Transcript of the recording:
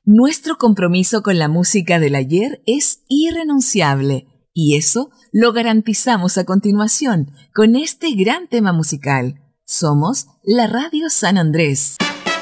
Nuestro compromiso con la música del ayer es irrenunciable y eso lo garantizamos a continuación con este gran tema musical. Somos la Radio San Andrés.